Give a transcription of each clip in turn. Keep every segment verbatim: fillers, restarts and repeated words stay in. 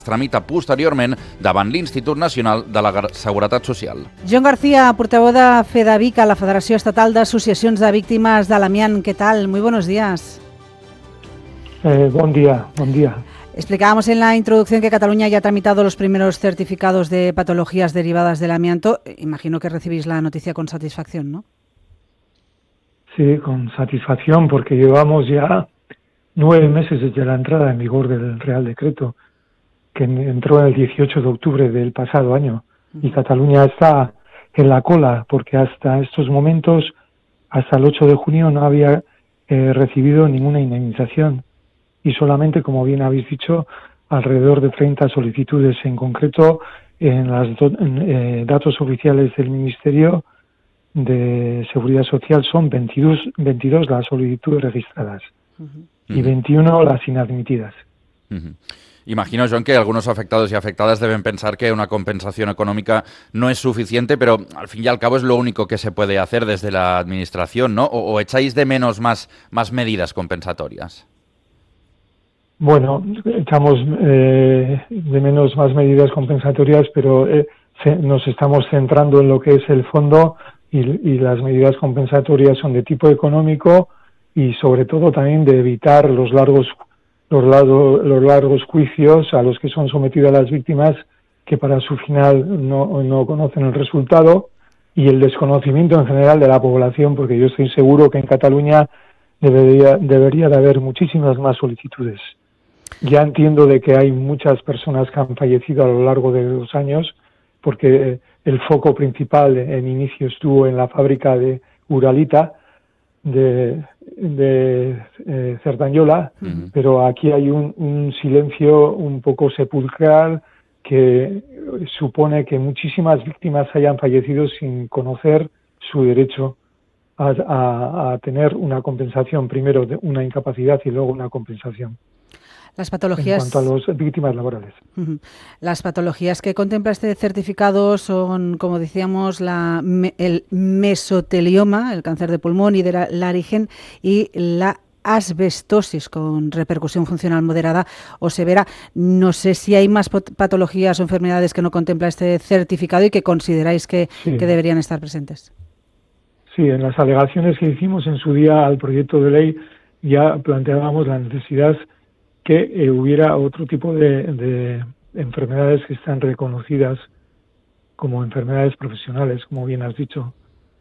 tramita posteriorment davant l'Institut Nacional de la Seguretat Social. John García, portavoz de FEDAVICA, la Federació Estatal d'Associacions de Víctimas de l'Amiant. ¿Qué tal? Muy buenos días. Eh, buen día, buen día. Explicábamos en la introducción que Cataluña ya ha tramitado los primeros certificados de patologías derivadas del amianto. Imagino que recibís la noticia con satisfacción, ¿no? Sí, con satisfacción, porque llevamos ya nueve meses desde la entrada en vigor del Real Decreto, que entró el dieciocho de octubre del pasado año, y Cataluña está en la cola, porque hasta estos momentos, hasta el ocho de junio, no había eh, recibido ninguna indemnización, y solamente, como bien habéis dicho, alrededor de treinta solicitudes. En concreto, en los eh, datos oficiales del Ministerio de Seguridad Social son veintidós, veintidós las solicitudes registradas uh-huh. y veintiuno las inadmitidas. Uh-huh. Imagino, John, que algunos afectados y afectadas deben pensar que una compensación económica no es suficiente, pero al fin y al cabo es lo único que se puede hacer desde la Administración, ¿no? ¿O, o echáis de menos más, más medidas compensatorias? Bueno, echamos eh, de menos más medidas compensatorias, pero eh, se, nos estamos centrando en lo que es el fondo y, y las medidas compensatorias son de tipo económico y sobre todo también de evitar los largos Los, largo, los largos juicios a los que son sometidas las víctimas, que para su final no, no conocen el resultado, y el desconocimiento en general de la población, porque yo estoy seguro que en Cataluña debería, debería de haber muchísimas más solicitudes. Ya entiendo de que hay muchas personas que han fallecido a lo largo de los años, porque el foco principal en inicio estuvo en la fábrica de Uralita, de, de eh, Cerdanyola, uh-huh. pero aquí hay un, un silencio un poco sepulcral que supone que muchísimas víctimas hayan fallecido sin conocer su derecho a, a, a tener una compensación, primero de una incapacidad y luego una compensación. Las patologías... En cuanto a las víctimas laborales. Uh-huh. Las patologías que contempla este certificado son, como decíamos, la, me, el mesotelioma, el cáncer de pulmón y de la laringe, y la asbestosis con repercusión funcional moderada o severa. No sé si hay más patologías o enfermedades que no contempla este certificado y que consideráis que, sí. que deberían estar presentes. Sí, en las alegaciones que hicimos en su día al proyecto de ley ya planteábamos la necesidad que eh, hubiera otro tipo de, de enfermedades que están reconocidas como enfermedades profesionales, como bien has dicho,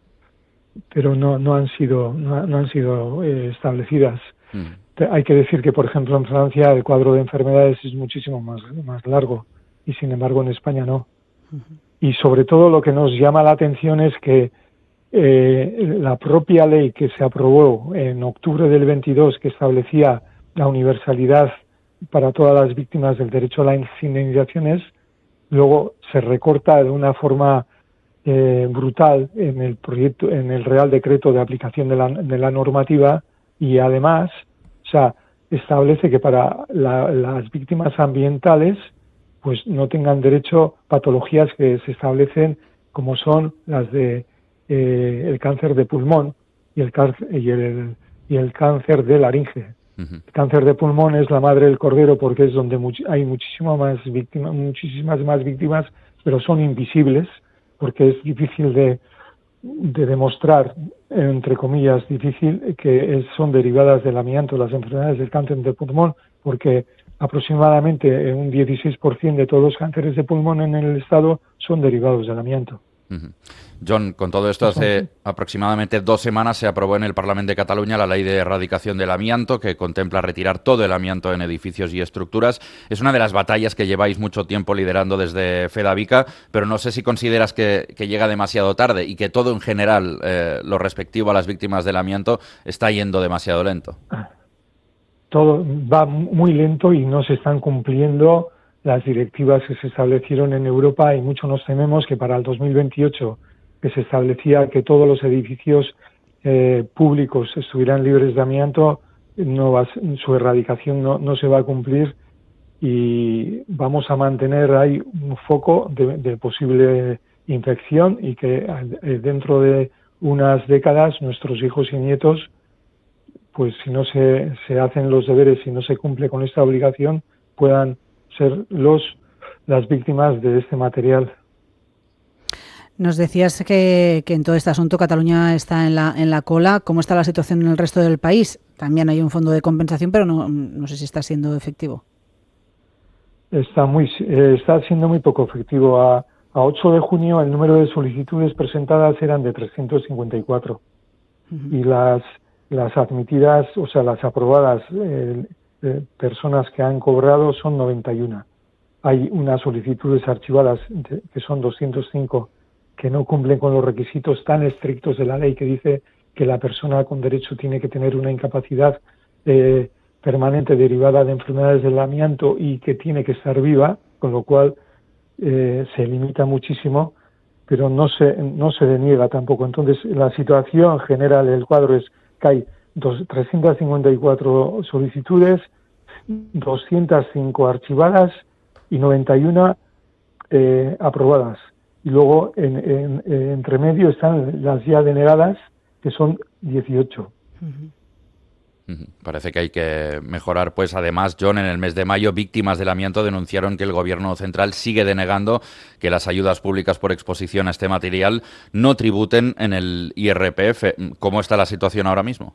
pero no no han sido no, no han sido eh, establecidas. Mm. Hay que decir que, por ejemplo, en Francia el cuadro de enfermedades es muchísimo más más largo y, sin embargo, en España no. Uh-huh. Y sobre todo lo que nos llama la atención es que eh, la propia ley que se aprobó en octubre del veintidós, que establecía la universalidad para todas las víctimas del derecho a las indemnizaciones, luego se recorta de una forma eh, brutal en el proyecto, en el Real Decreto de aplicación de la, de la normativa, y además, o sea, establece que para la, las víctimas ambientales pues no tengan derecho patologías que se establecen como son las de eh, el cáncer de pulmón y el, y el, y el cáncer de laringe. El cáncer de pulmón es la madre del cordero porque es donde much- hay muchísimas más víctimas, muchísimas más víctimas, pero son invisibles porque es difícil de, de demostrar, entre comillas, difícil que es, son derivadas del amianto, las enfermedades del cáncer de pulmón, porque aproximadamente un dieciséis por ciento de todos los cánceres de pulmón en el Estado son derivados del amianto. Uh-huh. John, con todo esto, hace aproximadamente dos semanas se aprobó en el Parlamento de Cataluña la Ley de Erradicación del Amianto, que contempla retirar todo el amianto en edificios y estructuras. Es una de las batallas que lleváis mucho tiempo liderando desde FEDAVICA, pero no sé si consideras que, que llega demasiado tarde y que todo en general, eh, lo respectivo a las víctimas del amianto, está yendo demasiado lento. Todo va muy lento y no se están cumpliendo las directivas que se establecieron en Europa, y mucho nos tememos que para el dos mil veintiocho, que se establecía que todos los edificios eh, públicos estuvieran libres de amianto, no va, su erradicación no, no se va a cumplir, y vamos a mantener ahí un foco de, de posible infección, y que eh, dentro de unas décadas nuestros hijos y nietos, pues si no se, se hacen los deberes, si no se cumple con esta obligación, puedan ser los las víctimas de este material. Nos decías que, que en todo este asunto Cataluña está en la en la cola. ¿Cómo está la situación en el resto del país? También hay un fondo de compensación, pero no, no sé si está siendo efectivo. Está muy eh, está siendo muy poco efectivo. A, a ocho de junio el número de solicitudes presentadas eran de trescientos cincuenta y cuatro uh-huh. y las las admitidas, o sea, las aprobadas eh, eh, personas que han cobrado son noventa y uno. Hay unas solicitudes archivadas de, que son doscientos cinco que no cumplen con los requisitos tan estrictos de la ley, que dice que la persona con derecho tiene que tener una incapacidad eh, permanente derivada de enfermedades del amianto y que tiene que estar viva, con lo cual eh, se limita muchísimo, pero no se no se deniega tampoco. Entonces, la situación general, el cuadro es que hay dos, trescientas cincuenta y cuatro solicitudes, doscientas cinco archivadas y noventa y uno eh, aprobadas. Y luego, en, en, en entre medio están las ya denegadas, que son dieciocho. Uh-huh. Parece que hay que mejorar. Pues además, Jon, en el mes de mayo, víctimas del amianto denunciaron que el Gobierno central sigue denegando que las ayudas públicas por exposición a este material no tributen en el I R P F. ¿Cómo está la situación ahora mismo?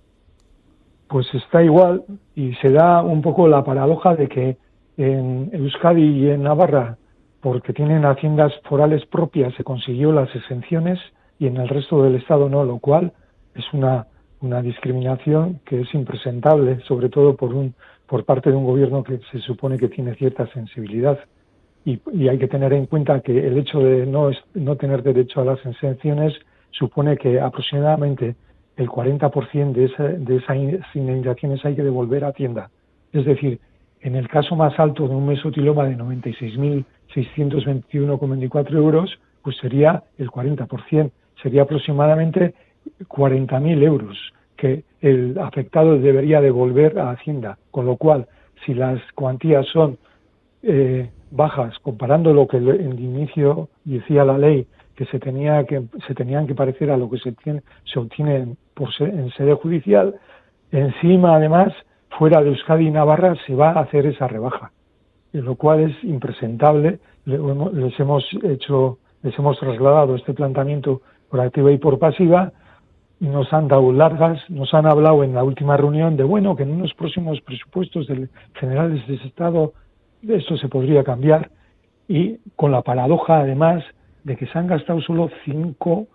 Pues está igual, y se da un poco la paradoja de que en Euskadi y en Navarra, porque tienen haciendas forales propias, se consiguió las exenciones y en el resto del Estado no, lo cual es una una discriminación que es impresentable, sobre todo por un por parte de un gobierno que se supone que tiene cierta sensibilidad. Y, y hay que tener en cuenta que el hecho de no, no tener derecho a las exenciones supone que aproximadamente el cuarenta por ciento de, esa, de esas indemnizaciones hay que devolver a Hacienda. Es decir, en el caso más alto de un mesotiloma de noventa y seis mil seiscientos veintiuno coma veinticuatro euros, pues sería el cuarenta por ciento, sería aproximadamente cuarenta mil euros que el afectado debería devolver a Hacienda, con lo cual, si las cuantías son eh, bajas, comparando lo que en el inicio decía la ley, que se tenía que se tenían que parecer a lo que se tiene, se obtiene por se, en sede judicial, encima además fuera de Euskadi y Navarra se va a hacer esa rebaja, lo cual es impresentable. Les hemos hecho, les hemos trasladado este planteamiento por activa y por pasiva. Nos han dado largas, nos han hablado en la última reunión de, bueno, que en unos próximos presupuestos del, generales de ese Estado esto se podría cambiar, y con la paradoja además de que se han gastado solo cinco,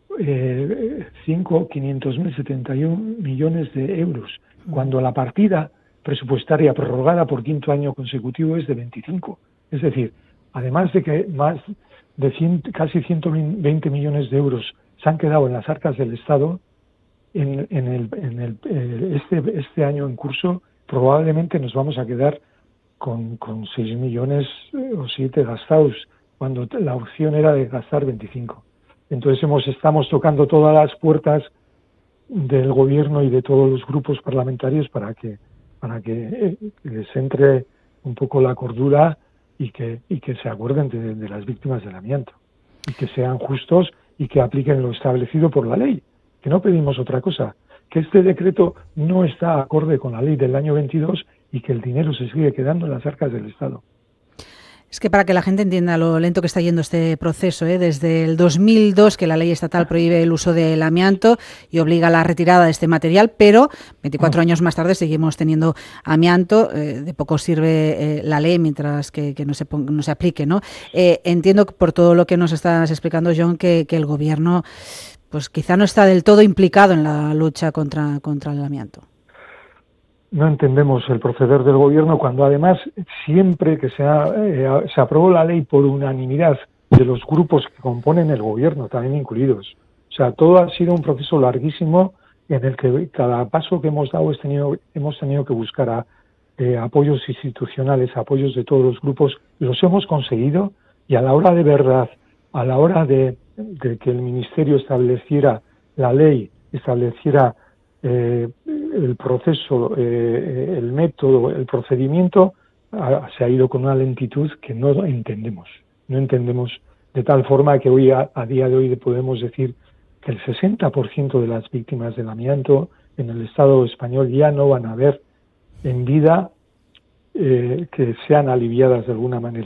eh, cinco, quinientos mil setenta y un millones de euros, cuando la partida presupuestaria prorrogada por quinto año consecutivo es de veinticinco. Es decir, además de que más de cien, casi ciento veinte millones de euros se han quedado en las arcas del Estado, en, en, el, en el, eh, este, este año en curso probablemente nos vamos a quedar con, con seis millones o siete gastados, cuando la opción era de gastar veinticinco. Entonces hemos estamos tocando todas las puertas del Gobierno y de todos los grupos parlamentarios para que para que eh, les entre un poco la cordura y que y que se acuerden de, de las víctimas del amianto y que sean justos y que apliquen lo establecido por la ley, que no pedimos otra cosa, que este decreto no está acorde con la ley del año veintidós y que el dinero se sigue quedando en las arcas del Estado. Es que para que la gente entienda lo lento que está yendo este proceso, ¿eh? Desde el dos mil dos que la ley estatal prohíbe el uso del amianto y obliga a la retirada de este material, pero veinticuatro años más tarde seguimos teniendo amianto. Eh, de poco sirve eh, la ley mientras que, que no, se ponga, no se aplique, ¿no? Eh, entiendo por todo lo que nos estás explicando, Jon, que, que el Gobierno pues quizá no está del todo implicado en la lucha contra, contra el amianto. No entendemos el proceder del Gobierno cuando además siempre que se, ha, eh, se aprobó la ley por unanimidad de los grupos que componen el Gobierno, también incluidos. O sea, todo ha sido un proceso larguísimo en el que cada paso que hemos dado hemos tenido, hemos tenido que buscar a, eh, apoyos institucionales, apoyos de todos los grupos. Los hemos conseguido y a la hora de verdad, a la hora de, de que el Ministerio estableciera la ley, estableciera Eh, el proceso, eh, el método, el procedimiento, a, se ha ido con una lentitud que no entendemos. No entendemos de tal forma que hoy, a, a día de hoy, podemos decir que el sesenta por ciento de las víctimas del amianto en el Estado español ya no van a ver en vida eh, que sean aliviadas de alguna manera.